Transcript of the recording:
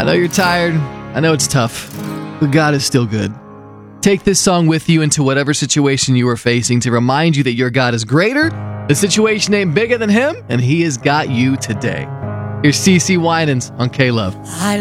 I know you're tired. I know it's tough. But God is still good. Take this song with you into whatever situation you are facing to remind you that your God is greater, the situation ain't bigger than Him, and He has got you today. Here's CeCe Winans on K-Love.